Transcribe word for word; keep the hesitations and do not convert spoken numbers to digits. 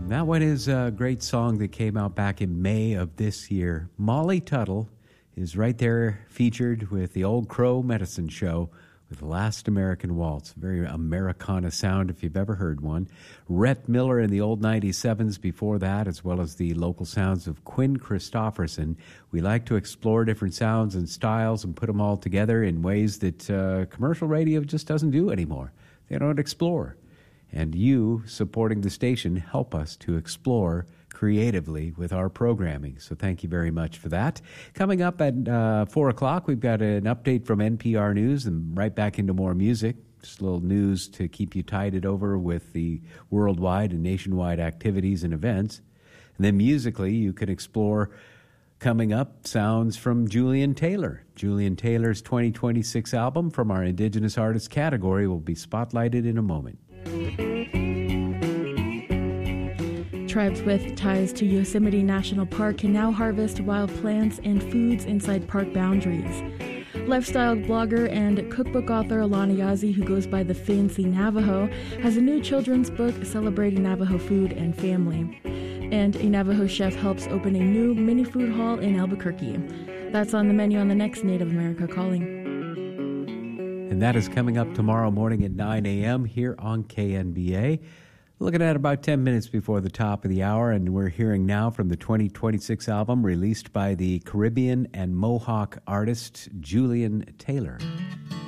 That one is a great song that came out back in May of this year. Molly Tuttle is right there featured with the Old Crow Medicine Show with the Last American Waltz. Very Americana sound if you've ever heard one. Rhett Miller in the old ninety-sevens before that, as well as the local sounds of Quinn Christopherson. We like to explore different sounds and styles and put them all together in ways that uh, commercial radio just doesn't do anymore. They don't explore. And you, supporting the station, help us to explore creatively with our programming. So thank you very much for that. Coming up at uh, four o'clock, we've got an update from N P R News and right back into more music. Just a little news to keep you tided over with the worldwide and nationwide activities and events. And then musically, you can explore coming up sounds from Julian Taylor. Julian Taylor's twenty twenty-six album from our Indigenous Artists category will be spotlighted in a moment. Tribes with ties to Yosemite National Park can now harvest wild plants and foods inside park boundaries. Lifestyle blogger and cookbook author Alana Yazzie, who goes by the Fancy Navajo, has a new children's book celebrating Navajo food and family. And a Navajo chef helps open a new mini food hall in Albuquerque. That's on the menu on the next Native America Calling. And that is coming up tomorrow morning at nine a.m. here on K N B A. Looking at about ten minutes before the top of the hour, and we're hearing now from the twenty twenty-six album released by the Caribbean and Mohawk artist Julian Taylor.